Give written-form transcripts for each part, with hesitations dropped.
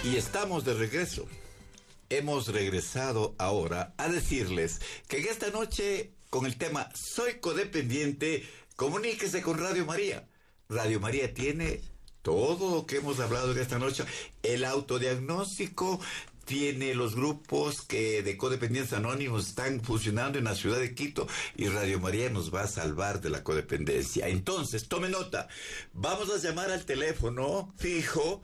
Y estamos de regreso. Hemos regresado ahora a decirles que en esta noche, con el tema Soy codependiente, comuníquese con Radio María. Radio María tiene todo lo que hemos hablado en esta noche. El autodiagnóstico, tiene los grupos que de codependientes anónimos están funcionando en la ciudad de Quito, y Radio María nos va a salvar de la codependencia. Entonces, tome nota. Vamos a llamar al teléfono fijo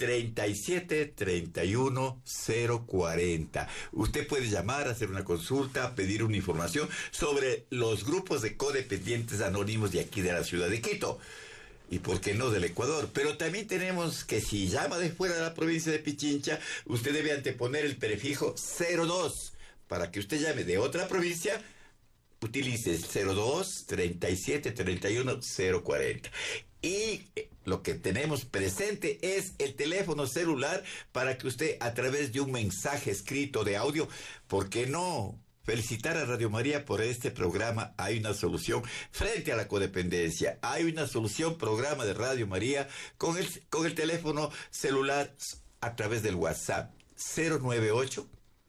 37-31-040. Usted puede llamar, hacer una consulta, pedir una información sobre los grupos de codependientes anónimos de aquí de la ciudad de Quito. Y por qué no del Ecuador. Pero también tenemos que, si llama de fuera de la provincia de Pichincha, usted debe anteponer el prefijo 02. Para que usted llame de otra provincia, utilice 02 37 31 040. Y lo que tenemos presente es el teléfono celular para que usted, a través de un mensaje escrito de audio, ¿por qué no felicitar a Radio María por este programa? Hay una solución frente a la codependencia. Hay una solución, programa de Radio María con el teléfono celular a través del WhatsApp 098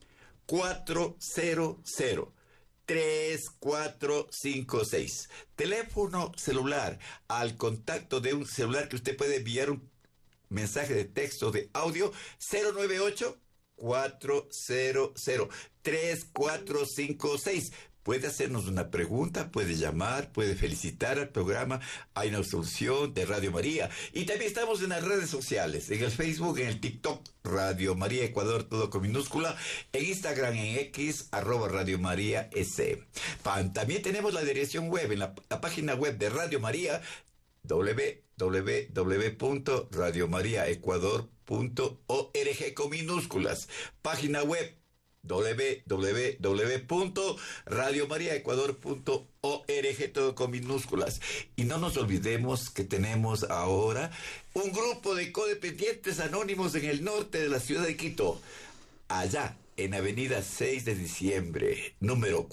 400 3456. Teléfono celular al contacto de un celular que usted puede enviar un mensaje de texto de audio 098 400 3456. Puede hacernos una pregunta, puede llamar, puede felicitar al programa. Hay una solución de Radio María. Y también estamos en las redes sociales, en el Facebook, en el TikTok, Radio María Ecuador, todo con minúscula, en Instagram, en X, @Radio María S. También tenemos la dirección web, en la página web de Radio María, www.radiomariaecuador.org con minúsculas. Página web www.radiomariaecuador.org, todo con minúsculas. Y no nos olvidemos que tenemos ahora un grupo de codependientes anónimos en el norte de la ciudad de Quito, allá en Avenida 6 de Diciembre, número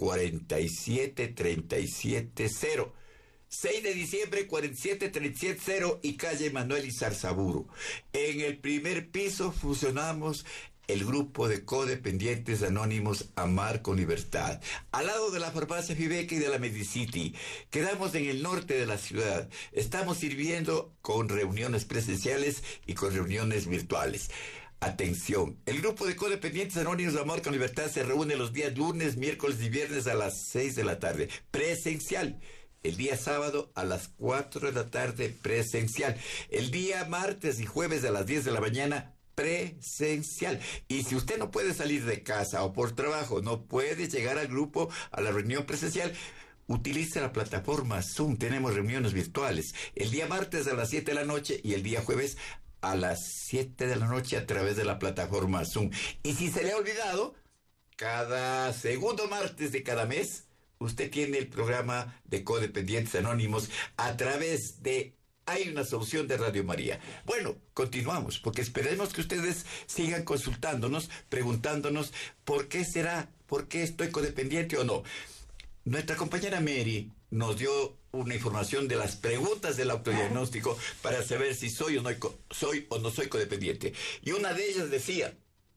47370. 6 de diciembre, 47370 y calle Manuel Izarzaburu. En el primer piso fusionamos el grupo de codependientes anónimos Amar con Libertad, al lado de la farmacia Fibeca y de la Medicity. Quedamos en el norte de la ciudad. Estamos sirviendo con reuniones presenciales y con reuniones virtuales. Atención, el grupo de codependientes anónimos de Amar con Libertad se reúne los días lunes, miércoles y viernes a las 6 de la tarde, presencial. El día sábado a las 4 de la tarde, presencial. El día martes y jueves a las 10 de la mañana, presencial. Y si usted no puede salir de casa o por trabajo, no puede llegar al grupo, a la reunión presencial, utilice la plataforma Zoom. Tenemos reuniones virtuales. El día martes a las 7 de la noche y el día jueves a las 7 de la noche a través de la plataforma Zoom. Y si se le ha olvidado, cada segundo martes de cada mes, usted tiene el programa de codependientes anónimos a través de Hay una solución de Radio María. Bueno, continuamos, porque esperemos que ustedes sigan consultándonos, preguntándonos por qué será, por qué estoy codependiente o no. Nuestra compañera Mary nos dio una información de las preguntas del autodiagnóstico para saber si soy o no soy codependiente. Y una de ellas decía: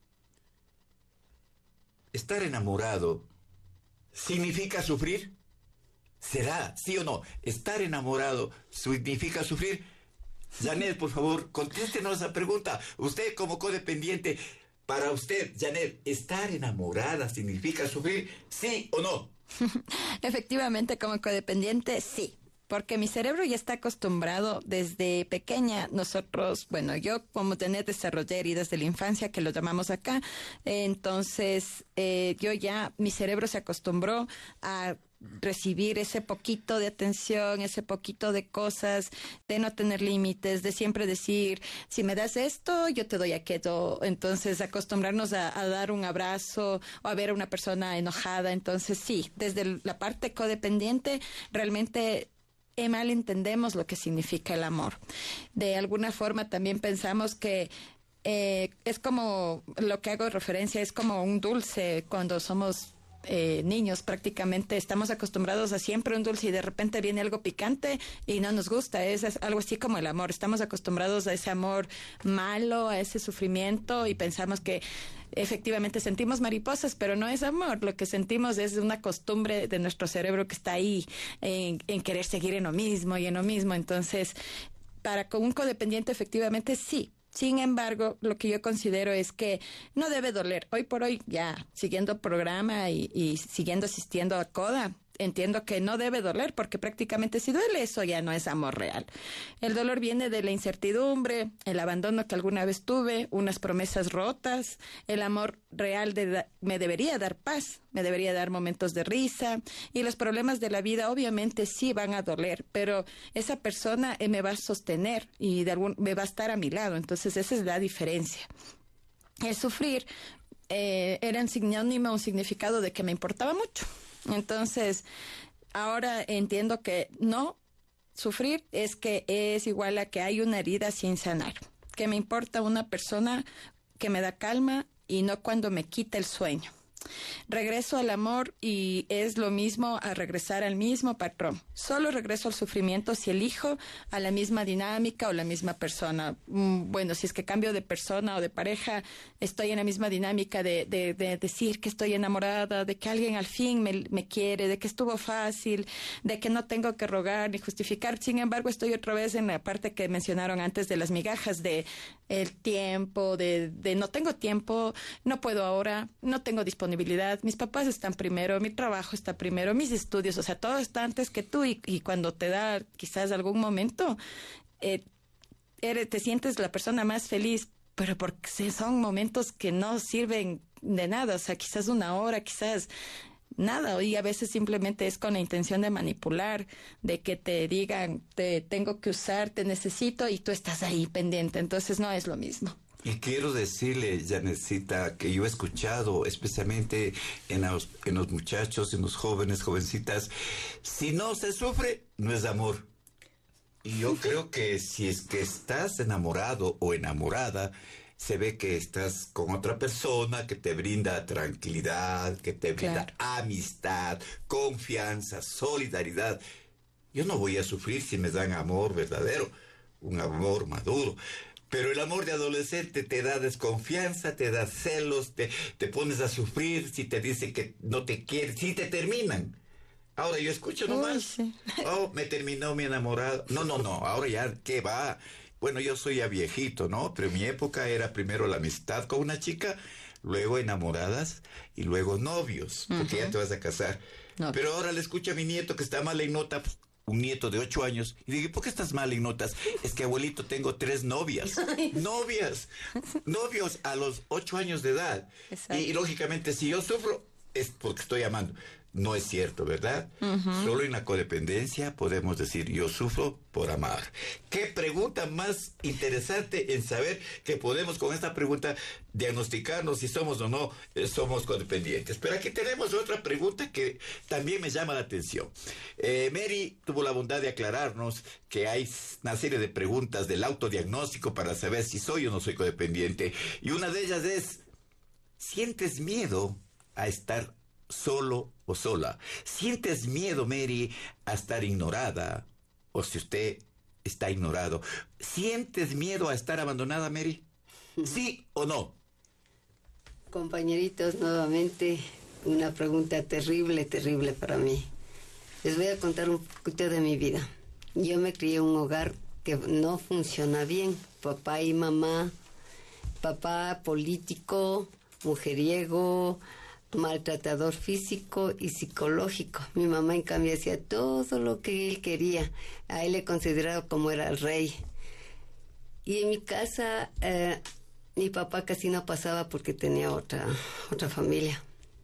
¿estar enamorado significa sufrir? ¿Será, sí o no? ¿Estar enamorado significa sufrir? Janet, por favor, contéstenos esa pregunta. Usted como codependiente, para usted, Janet, ¿estar enamorada significa sufrir? ¿Sí o no? Efectivamente, como codependiente, sí. Porque mi cerebro ya está acostumbrado desde pequeña. Nosotros, bueno, yo como Janet desarrollé heridas de la infancia, que lo llamamos acá. Entonces, mi cerebro se acostumbró a recibir ese poquito de atención, ese poquito de cosas, de no tener límites, de siempre decir, si me das esto, yo te doy aquello. Entonces, acostumbrarnos a dar un abrazo o a ver a una persona enojada. Entonces, sí, desde la parte codependiente, realmente mal entendemos lo que significa el amor. De alguna forma también pensamos que es como, lo que hago referencia, es como un dulce cuando somos niños prácticamente estamos acostumbrados a siempre un dulce y de repente viene algo picante y no nos gusta. Es algo así como el amor. Estamos acostumbrados a ese amor malo, a ese sufrimiento y pensamos que efectivamente sentimos mariposas, pero no es amor. Lo que sentimos es una costumbre de nuestro cerebro que está ahí en querer seguir en lo mismo y en lo mismo. Entonces, para con un codependiente efectivamente sí. Sin embargo, lo que yo considero es que no debe doler. Hoy por hoy, ya siguiendo programa y siguiendo asistiendo a CODA, entiendo que no debe doler porque prácticamente si duele eso ya no es amor real. El dolor viene de la incertidumbre, el abandono que alguna vez tuve, unas promesas rotas. El amor real me debería dar paz, me debería dar momentos de risa y los problemas de la vida obviamente sí van a doler, pero esa persona me va a sostener y me va a estar a mi lado. Entonces esa es la diferencia. El sufrir era un sinónimo, un significado de que me importaba mucho. Entonces, ahora entiendo que no sufrir es que es igual a que hay una herida sin sanar, que me importa una persona que me da calma y no cuando me quita el sueño. Regreso al amor y es lo mismo a regresar al mismo patrón. Solo regreso al sufrimiento si elijo a la misma dinámica o la misma persona. Bueno, si es que cambio de persona o de pareja, estoy en la misma dinámica de decir que estoy enamorada, de que alguien al fin me quiere, de que estuvo fácil, de que no tengo que rogar ni justificar. Sin embargo, estoy otra vez en la parte que mencionaron antes de las migajas, de el tiempo, de no tengo tiempo, no puedo ahora, no tengo disponibilidad. Mis papás están primero, mi trabajo está primero, mis estudios, o sea, todo está antes que tú y cuando te da quizás algún momento, te sientes la persona más feliz, pero porque son momentos que no sirven de nada, o sea, quizás una hora, quizás nada, y a veces simplemente es con la intención de manipular, de que te digan, te tengo que usar, te necesito y tú estás ahí pendiente, entonces no es lo mismo. Y quiero decirle, Janecita, que yo he escuchado, especialmente en los muchachos, en los jóvenes, jovencitas, si no se sufre, no es amor. Y yo creo que si es que estás enamorado o enamorada, se ve que estás con otra persona que te brinda tranquilidad, que te brinda amistad, confianza, solidaridad. Yo no voy a sufrir si me dan amor verdadero, un amor maduro. Pero el amor de adolescente te da desconfianza, te da celos, te pones a sufrir si te dicen que no te quieren, si te terminan. Ahora yo escucho nomás, sí. Oh, me terminó mi enamorado. No, ahora ya, ¿qué va? Bueno, yo soy ya viejito, ¿no? Pero en mi época era primero la amistad con una chica, luego enamoradas y luego novios, porque ya te vas a casar. No. Pero ahora le escucho a mi nieto que está mal en nota, un nieto de 8 años, y digo, ¿por qué estás mal en notas? Es que, abuelito, tengo 3 novias. Novios a los 8 años de edad. Y lógicamente, si yo sufro, es porque estoy amando. No es cierto, ¿verdad? Solo en la codependencia podemos decir, yo sufro por amar. ¿Qué pregunta más interesante en saber que podemos con esta pregunta diagnosticarnos si somos o no somos codependientes? Pero aquí tenemos otra pregunta que también me llama la atención. Mary tuvo la bondad de aclararnos que hay una serie de preguntas del autodiagnóstico para saber si soy o no soy codependiente. Y una de ellas es, ¿sientes miedo a estar solo o sola? ¿Sientes miedo, Mary, a estar ignorada? O si usted está ignorado, ¿sientes miedo a estar abandonada, Mary? ¿Sí o no? Compañeritos, nuevamente una pregunta terrible para mí. Les voy a contar un poquito de mi vida. Yo me crié en un hogar que no funciona bien. Papá y mamá, papá político, mujeriego, maltratador físico y psicológico. Mi mamá, en cambio, hacía todo lo que él quería. A él le consideraba como era el rey. Y en mi casa, mi papá casi no pasaba porque tenía otra familia.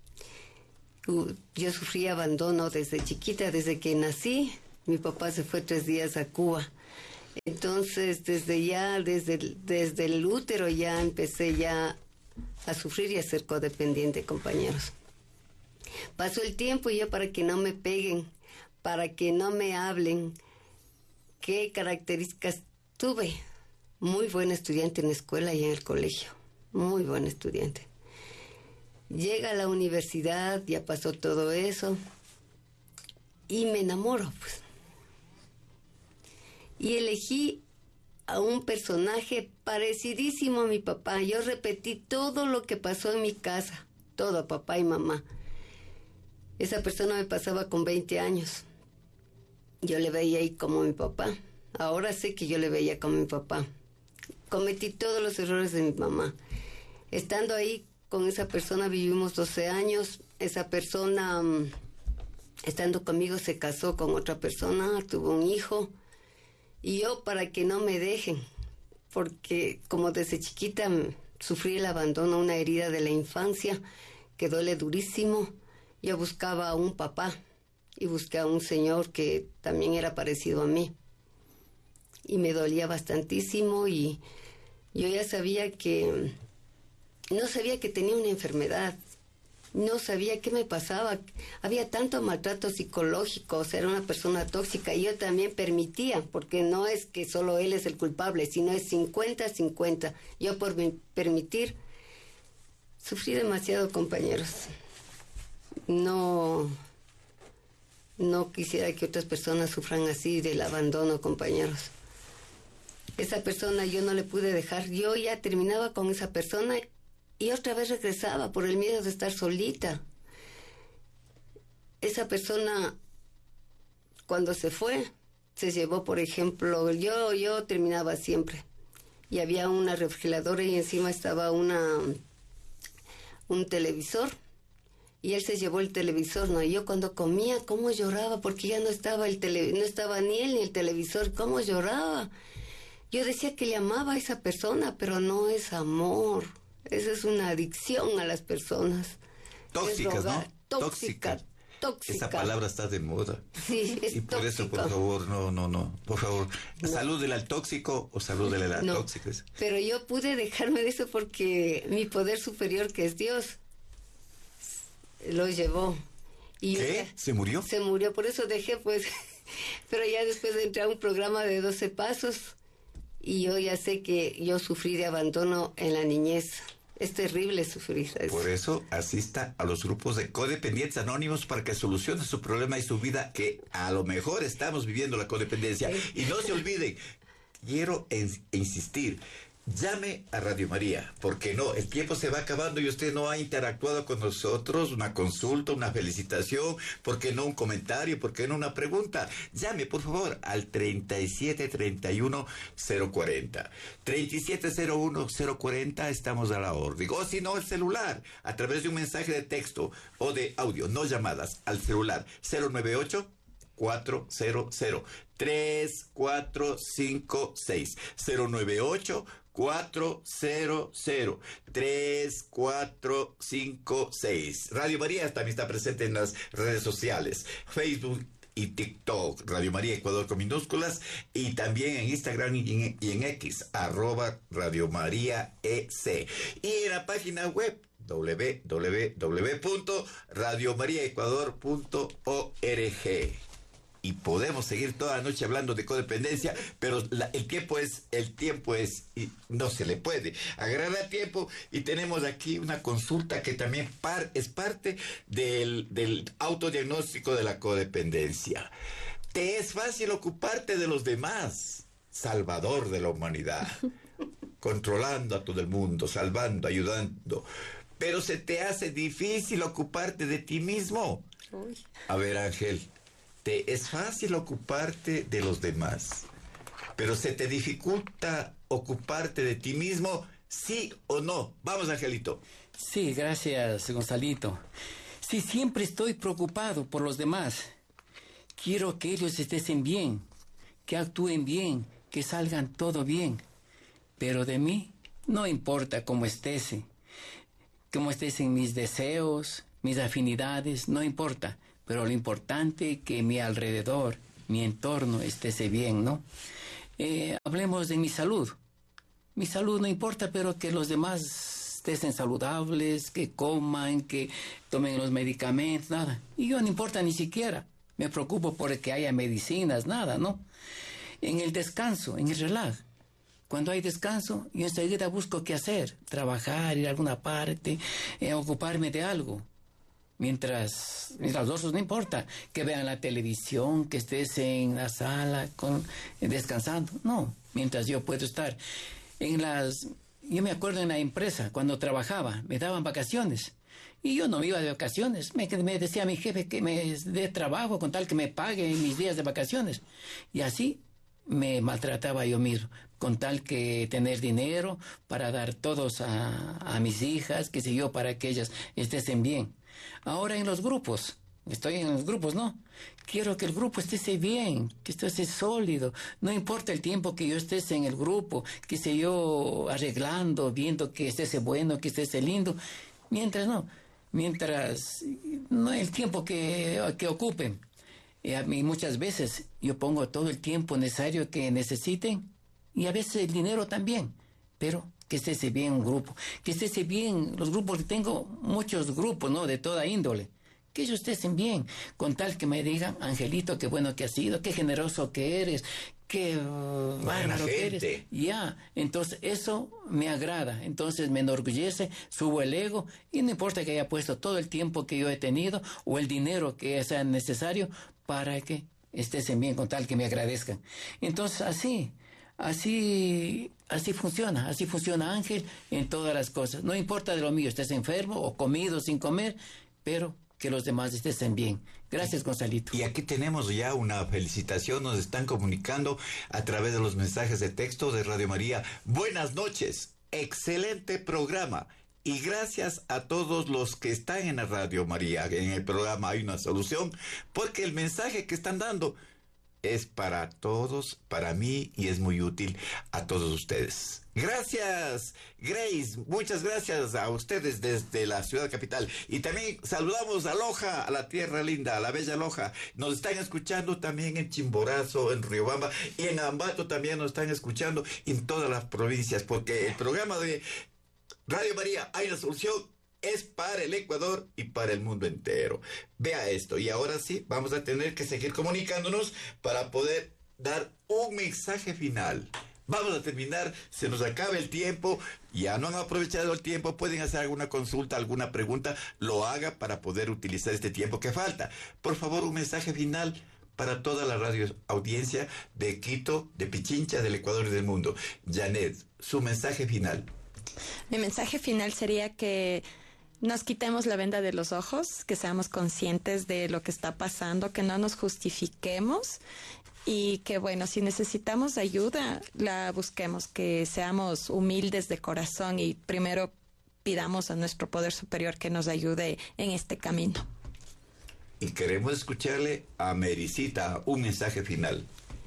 Yo sufrí abandono desde chiquita, desde que nací. Mi papá se fue 3 días a Cuba. Entonces, desde el útero ya empecé ya a sufrir y a ser codependiente, compañeros. Pasó el tiempo y yo, para que no me peguen, para que no me hablen, ¿qué características tuve? Muy buena estudiante en la escuela y en el colegio, muy buena estudiante. Llega a la universidad, ya pasó todo eso, y me enamoro, pues. Y elegí a un personaje parecidísimo a mi papá. Yo repetí todo lo que pasó en mi casa, todo, papá y mamá. Esa persona me pasaba con 20 años. Yo le veía ahí como mi papá. Ahora sé que yo le veía como mi papá. Cometí todos los errores de mi mamá. Estando ahí con esa persona vivimos 12 años. Esa persona, estando conmigo, se casó con otra persona, tuvo un hijo. Y yo, para que no me dejen, porque como desde chiquita sufrí el abandono, una herida de la infancia que duele durísimo, yo buscaba a un papá y busqué a un señor que también era parecido a mí. Y me dolía bastantísimo y yo ya sabía que... No sabía que tenía una enfermedad, no sabía qué me pasaba. Había tanto maltrato psicológico, o sea, era una persona tóxica y yo también permitía, porque no es que solo él es el culpable, sino es 50-50. Yo por permitir, sufrí demasiado, compañeros. No quisiera que otras personas sufran así del abandono, compañeros. Esa persona yo no le pude dejar, yo ya terminaba con esa persona y otra vez regresaba por el miedo de estar solita. Esa persona, cuando se fue, se llevó, por ejemplo, yo terminaba siempre. Y había una refrigeradora y encima estaba un televisor. Y él se llevó el televisor, ¿no? Y yo cuando comía, cómo lloraba, porque ya no estaba no estaba ni él ni el televisor, cómo lloraba. Yo decía que le amaba a esa persona, pero no es amor. Esa es una adicción a las personas. Tóxicas, ¿no? Tóxica. Esa palabra está de moda. Sí, es y por tóxico. eso, por favor, no. Por favor, no. Salúdele al tóxico o salúdele a la tóxica. Pero yo pude dejarme de eso porque mi poder superior, que es Dios, lo llevó. Y ¿Qué? ¿Se murió? Se murió, por eso dejé, pues. Pero ya después entré a un programa de 12 pasos y yo ya sé que yo sufrí de abandono en la niñez. Es terrible sufrir, ¿sabes? Por eso asista a los grupos de codependientes anónimos para que solucione su problema y su vida, que a lo mejor estamos viviendo la codependencia. Y no se olviden, quiero insistir, llame a Radio María, porque no, el tiempo se va acabando y usted no ha interactuado con nosotros, una consulta, una felicitación, ¿por qué no un comentario? ¿Por qué no una pregunta? Llame, por favor, al 3731-040. 3701-040, estamos a la orden. O si no, el celular, a través de un mensaje de texto o de audio, no llamadas, al celular 098 400 3456 098 400 3456. Radio María también está presente en las redes sociales, Facebook y TikTok, Radio María Ecuador con minúsculas, y también en Instagram y en X, @Radio María EC. Y en la página web www.radiomariaecuador.org. Y podemos seguir toda la noche hablando de codependencia, pero el tiempo es, y no se le puede agarrar a tiempo. Y tenemos aquí una consulta que también es parte del autodiagnóstico de la codependencia. ¿Te es fácil ocuparte de los demás? Salvador de la humanidad, controlando a todo el mundo, salvando, ayudando. Pero se te hace difícil ocuparte de ti mismo. Uy. A ver, Ángel, te es fácil ocuparte de los demás, pero se te dificulta ocuparte de ti mismo, ¿sí o no? Vamos, Angelito. Sí, gracias, Gonzalito. Sí, siempre estoy preocupado por los demás. Quiero que ellos estén bien, que actúen bien, que salgan todo bien. Pero de mí no importa cómo estés en mis deseos, mis afinidades, no importa. Pero lo importante es que mi alrededor, mi entorno esté bien, ¿no? Hablemos de mi salud. Mi salud no importa, pero que los demás estén saludables, que coman, que tomen los medicamentos, nada. Y yo no importa ni siquiera. Me preocupo por que haya medicinas, nada, ¿no? En el descanso, en el relax. Cuando hay descanso, yo enseguida busco qué hacer, trabajar, ir a alguna parte, ocuparme de algo. Mientras los otros no importa, que vean la televisión, que estés en la sala descansando. No, mientras yo puedo estar yo me acuerdo en la empresa, cuando trabajaba, me daban vacaciones. Y yo no me iba de vacaciones. Me decía mi jefe que me dé trabajo con tal que me pague mis días de vacaciones. Y así me maltrataba yo mismo, con tal que tener dinero para dar todos a mis hijas, qué sé yo, para que ellas estén bien. Ahora en los grupos, estoy en los grupos, ¿no? Quiero que el grupo esté bien, que esté sólido. No importa el tiempo que yo esté en el grupo, que sé yo, arreglando, viendo que esté bueno, que esté lindo. Mientras no el tiempo que ocupen. A mí muchas veces yo pongo todo el tiempo necesario que necesiten y a veces el dinero también, pero que esté bien un grupo, que esté bien los grupos. Tengo muchos grupos, ¿no? De toda índole. Que ellos estén bien, con tal que me digan, Angelito, qué bueno que has sido, qué generoso que eres, qué bárbaro que eres. Ya, entonces eso me agrada, entonces me enorgullece, subo el ego y no importa que haya puesto todo el tiempo que yo he tenido o el dinero que sea necesario para que estén bien, con tal que me agradezcan. Entonces así funciona Ángel en todas las cosas. No importa de lo mío, estés enfermo o comido sin comer, pero que los demás estén bien. Gracias, Gonzalito. Y aquí tenemos ya una felicitación, nos están comunicando a través de los mensajes de texto de Radio María. Buenas noches, excelente programa. Y gracias a todos los que están en la Radio María. En el programa Hay una Solución, porque el mensaje que están dando es para todos, para mí, y es muy útil a todos ustedes. Gracias, Grace, muchas gracias a ustedes desde la ciudad capital. Y también saludamos a Loja, a la tierra linda, a la bella Loja. Nos están escuchando también en Chimborazo, en Riobamba, y en Ambato también nos están escuchando, en todas las provincias, porque el programa de Radio María Hay una Solución es para el Ecuador y para el mundo entero. Vea esto, y ahora sí, vamos a tener que seguir comunicándonos para poder dar un mensaje final. Vamos a terminar, se nos acaba el tiempo, ya no han aprovechado el tiempo, pueden hacer alguna consulta, alguna pregunta, lo haga para poder utilizar este tiempo que falta. Por favor, un mensaje final para toda la radio audiencia de Quito, de Pichincha, del Ecuador y del mundo. Janet, su mensaje final. Mi mensaje final sería que nos quitemos la venda de los ojos, que seamos conscientes de lo que está pasando, que no nos justifiquemos y que, bueno, si necesitamos ayuda, la busquemos, que seamos humildes de corazón y primero pidamos a nuestro poder superior que nos ayude en este camino. Y queremos escucharle a Mericita, un mensaje final.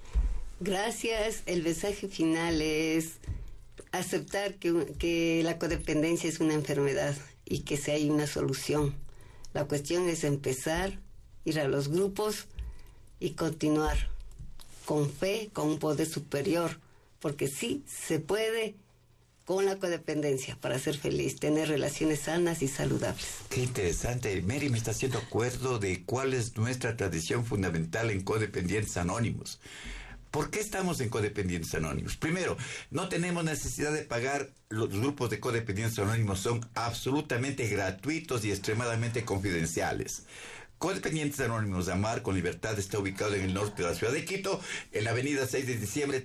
Gracias. El mensaje final es aceptar que la codependencia es una enfermedad y que si hay una solución. La cuestión es empezar, ir a los grupos y continuar con fe, con un poder superior, porque sí se puede con la codependencia para ser feliz, tener relaciones sanas y saludables. Qué interesante. Mary me está haciendo acuerdo de cuál es nuestra tradición fundamental en Codependientes Anónimos. ¿Por qué estamos en Codependientes Anónimos? Primero, no tenemos necesidad de pagar. Los grupos de Codependientes Anónimos son absolutamente gratuitos y extremadamente confidenciales. Codependientes Anónimos de Amar con Libertad está ubicado en el norte de la ciudad de Quito, en la avenida 6 de diciembre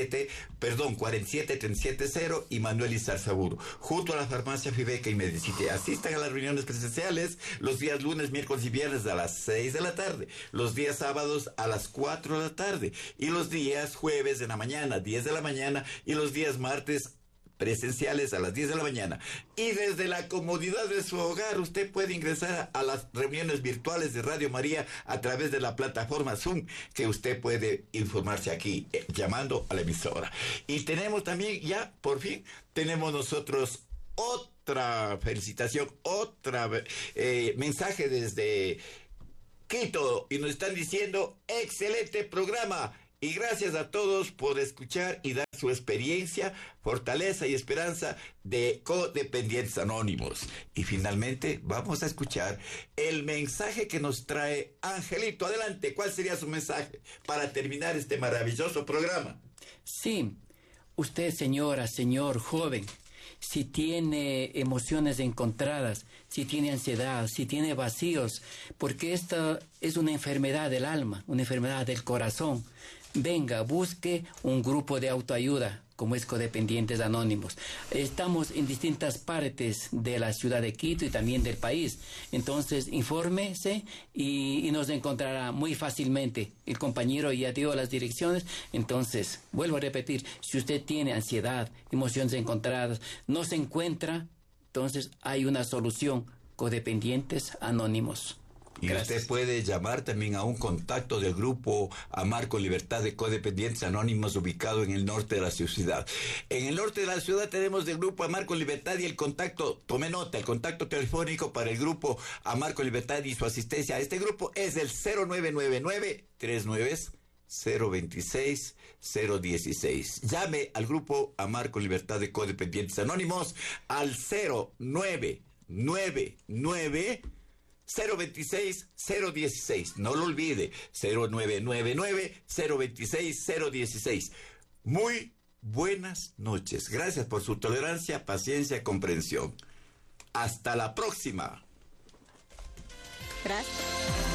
47370 y Manuel Izarzaburu, junto a la farmacia Fibeca y Medicite. Asistan a las reuniones presenciales los días lunes, miércoles y viernes a las 6 de la tarde, los días sábados a las 4 de la tarde y los días jueves en la mañana, 10 de la mañana y los días martes presenciales a las 10 de la mañana. Y desde la comodidad de su hogar usted puede ingresar a las reuniones virtuales de Radio María a través de la plataforma Zoom, que usted puede informarse aquí llamando a la emisora. Y tenemos también, ya por fin, tenemos nosotros otra felicitación, otra mensaje desde Quito, y nos están diciendo: excelente programa. Y gracias a todos por escuchar y dar su experiencia, fortaleza y esperanza de Codependientes Anónimos. Y finalmente vamos a escuchar el mensaje que nos trae Angelito. Adelante, ¿cuál sería su mensaje para terminar este maravilloso programa? Sí, Usted, señora, señor, joven, si tiene emociones encontradas, si tiene ansiedad, si tiene vacíos, porque esta es una enfermedad del alma, una enfermedad del corazón, venga, busque un grupo de autoayuda, como es Codependientes Anónimos. Estamos en distintas partes de la ciudad de Quito y también del país. Entonces, infórmese y nos encontrará muy fácilmente. El compañero ya dio las direcciones. Entonces, vuelvo a repetir, si usted tiene ansiedad, emociones encontradas, no se encuentra, entonces hay una solución. Codependientes Anónimos. Y Gracias. usted puede llamar también a un contacto del grupo Amar con Libertad de Codependientes Anónimos ubicado en el norte de la ciudad. En el norte de la ciudad tenemos del grupo Amar con Libertad y el contacto, tome nota, el contacto telefónico para el grupo Amar con Libertad y su asistencia a este grupo es el 0999-39-026-016. Llame al grupo Amar con Libertad de Codependientes Anónimos al 0999 026-016. No lo olvide, 0999-026-016. Muy buenas noches. Gracias por su tolerancia, paciencia, comprensión. Hasta la próxima. Gracias.